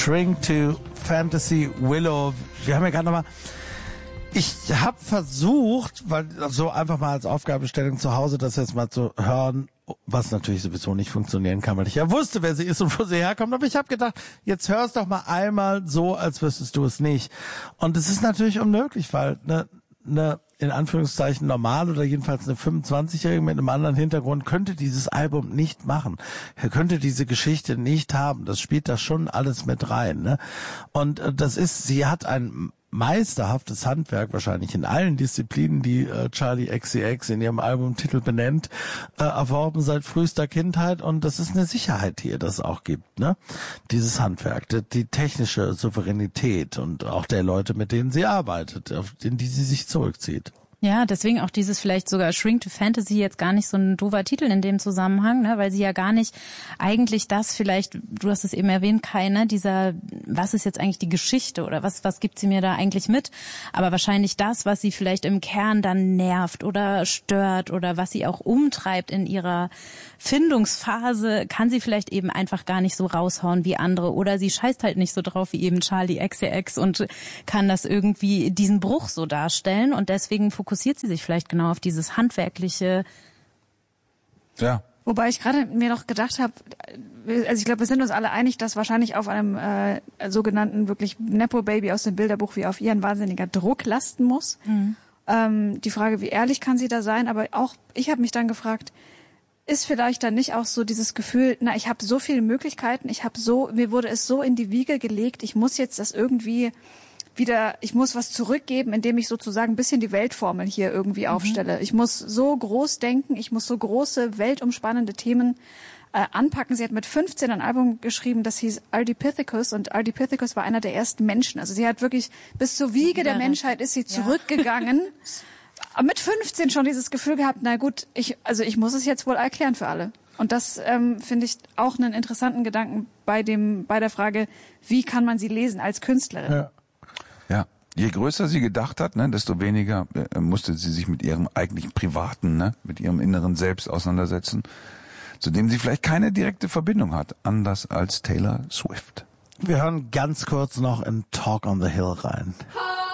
Shrink to Fantasy Willow. Wir haben ja gerade nochmal... Ich habe versucht, weil so einfach mal als Aufgabenstellung zu Hause das jetzt mal zu hören, was natürlich sowieso nicht funktionieren kann, weil ich ja wusste, wer sie ist und wo sie herkommt. Aber ich habe gedacht, jetzt hör's doch mal einmal so, als wüsstest du es nicht. Und es ist natürlich unmöglich, weil eine in Anführungszeichen normal oder jedenfalls eine 25-Jährige mit einem anderen Hintergrund könnte dieses Album nicht machen. Er könnte diese Geschichte nicht haben. Das spielt da schon alles mit rein, ne? Und sie hat ein meisterhaftes Handwerk wahrscheinlich in allen Disziplinen, die Charli XCX in ihrem Albumtitel benennt, erworben seit frühester Kindheit, und das ist eine Sicherheit, die ihr das auch gibt, ne? Dieses Handwerk, die technische Souveränität und auch der Leute, mit denen sie arbeitet, in die sie sich zurückzieht. Ja, deswegen auch dieses vielleicht sogar Shrink to Fantasy jetzt gar nicht so ein doofer Titel in dem Zusammenhang, ne, weil sie ja gar nicht eigentlich das vielleicht, du hast es eben erwähnt, Kai, ne, dieser, was ist jetzt eigentlich die Geschichte oder was gibt sie mir da eigentlich mit? Aber wahrscheinlich das, was sie vielleicht im Kern dann nervt oder stört oder was sie auch umtreibt in ihrer Findungsphase, kann sie vielleicht eben einfach gar nicht so raushauen wie andere, oder sie scheißt halt nicht so drauf wie eben Charli XCX und kann das irgendwie, diesen Bruch so darstellen, und deswegen fokussiert sie sich vielleicht genau auf dieses handwerkliche. Ja. Wobei ich gerade mir noch gedacht habe, also ich glaube, wir sind uns alle einig, dass wahrscheinlich auf einem sogenannten wirklich Nepo-Baby aus dem Bilderbuch wie auf ihr ein wahnsinniger Druck lasten muss. Die Frage, wie ehrlich kann sie da sein, aber auch ich habe mich dann gefragt, ist vielleicht dann nicht auch so dieses Gefühl, na, ich habe so viele Möglichkeiten, mir wurde es so in die Wiege gelegt, ich muss jetzt das irgendwie wieder, ich muss was zurückgeben, indem ich sozusagen ein bisschen die Weltformel hier irgendwie aufstelle. Ich muss so groß denken, ich muss so große, weltumspannende Themen anpacken. Sie hat mit 15 ein Album geschrieben, das hieß Ardipithecus, und Ardipithecus war einer der ersten Menschen. Also sie hat wirklich bis zur Wiege der Menschheit ist sie zurückgegangen. Aber mit 15 schon dieses Gefühl gehabt, na gut, ich muss es jetzt wohl erklären für alle. Und das finde ich auch einen interessanten Gedanken bei der Frage, wie kann man sie lesen als Künstlerin? Ja. Je größer sie gedacht hat, ne, desto weniger musste sie sich mit ihrem eigentlichen Privaten, ne, mit ihrem inneren Selbst auseinandersetzen, zu dem sie vielleicht keine direkte Verbindung hat, anders als Taylor Swift. Wir hören ganz kurz noch in Talk on the Hill rein.